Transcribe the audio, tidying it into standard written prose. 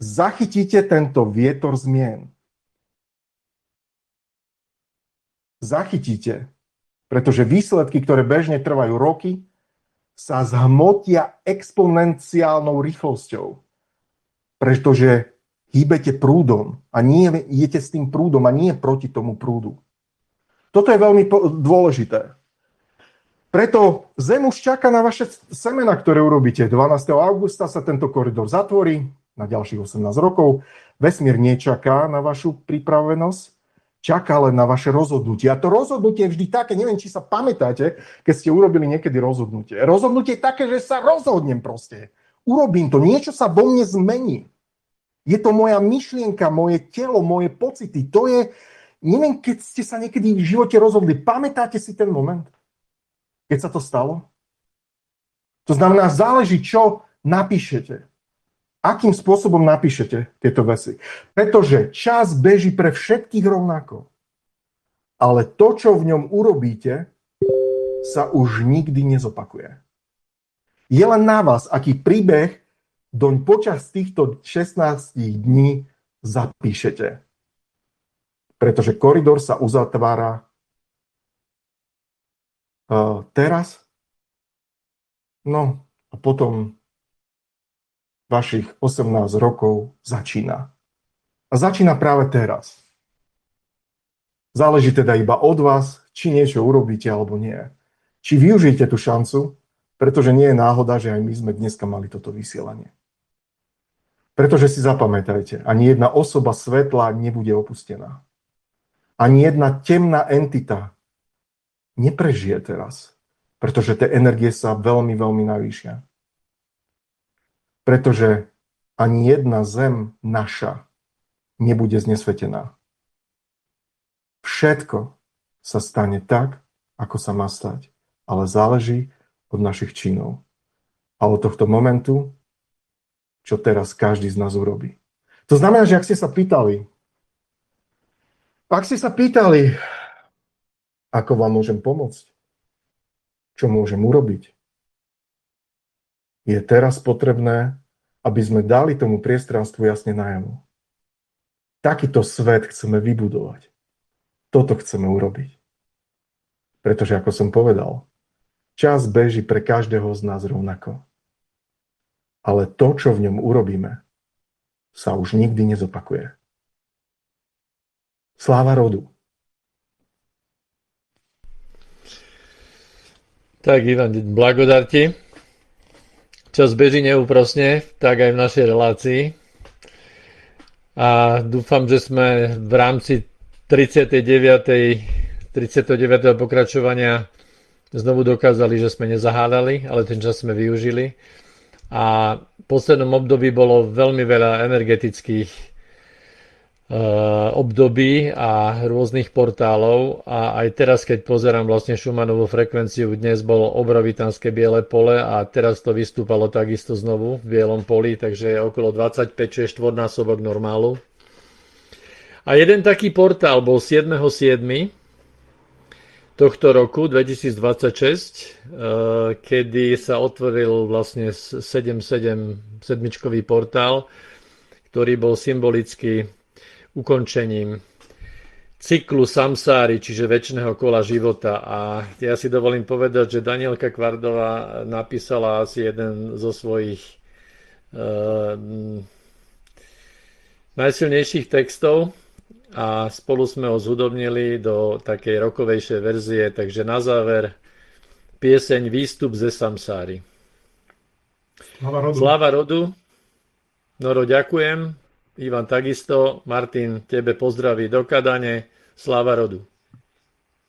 zachytíte tento vietor zmien. Zachytíte, pretože výsledky, ktoré bežne trvajú roky, sa zhmotia exponenciálnou rýchlosťou. Pretože hýbete prúdom a nie idete s tým prúdom a nie proti tomu prúdu. Toto je veľmi dôležité. Preto Zem už čaká na vaše semena, ktoré urobíte. 12. augusta sa tento koridor zatvorí na ďalších 18 rokov. Vesmír nečaká na vašu pripravenosť, čaká len na vaše rozhodnutie. A to rozhodnutie je vždy také, neviem, či sa pamätáte, keď ste urobili niekedy rozhodnutie. Rozhodnutie je také, že sa rozhodnem proste. Urobím to, niečo sa vo mne zmení. Je to moja myšlienka, moje telo, moje pocity. To je, neviem, keď ste sa niekedy v živote rozhodli, pamätáte si ten moment, keď sa to stalo? To znamená, záleží, čo napíšete. Akým spôsobom napíšete tieto veci. Pretože čas beží pre všetkých rovnako. Ale to, čo v ňom urobíte, sa už nikdy nezopakuje. Je len na vás, aký príbeh doň počas týchto 16 dní zapíšete. Pretože koridor sa uzatvára teraz, no a potom vašich 18 rokov začína. A začína práve teraz. Záleží teda iba od vás, či niečo urobíte alebo nie. Či využijete tú šancu, pretože nie je náhoda, že aj my sme dneska mali toto vysielanie. Pretože si zapamätajte, ani jedna osoba svetla nebude opustená. Ani jedna temná entita neprežije teraz, pretože tie energie sa veľmi, veľmi navýšia. Pretože ani jedna zem naša nebude znesvetená. Všetko sa stane tak, ako sa má stať, ale záleží od našich činov. A od tohto momentu, čo teraz každý z nás urobí. To znamená, že ak ste sa pýtali, ako vám môžem pomôcť, čo môžem urobiť, je teraz potrebné, aby sme dali tomu priestranstvu jasne najavo. Takýto svet chceme vybudovať. Toto chceme urobiť. Pretože, ako som povedal, čas beží pre každého z nás rovnako. Ale to, čo v ňom urobíme, sa už nikdy nezopakuje. Sláva rodu. Tak, Ivan, blagodár ti. Čas beží neúprosne, tak aj v našej relácii. A dúfam, že sme v rámci 39. pokračovania znovu dokázali, že sme nezahádali, ale ten čas sme využili. A v poslednom období bolo veľmi veľa energetických období a rôznych portálov a aj teraz, keď pozerám vlastne Schumannovú frekvenciu, dnes bolo obrovitánske biele pole a teraz to vystúpalo takisto znovu v bielom poli, takže je okolo 25, čo je štvornásobok normálu. A jeden taký portál bol 7.7. tohto roku 2026, kedy sa otvoril vlastne 7.7 portál, ktorý bol symbolicky ukončením cyklu samsáry, čiže večného kola života. A ja si dovolím povedať, že Danielka Kvardová napísala asi jeden zo svojich najsilnejších textov a spolu sme ho zhudobnili do takej rockovejšej verzie, takže na záver pieseň Výstup ze samsáry. Sláva rodu. Noro, ďakujem. Ivan takisto, Martin, tebe pozdraví do Kadane, sláva rodu.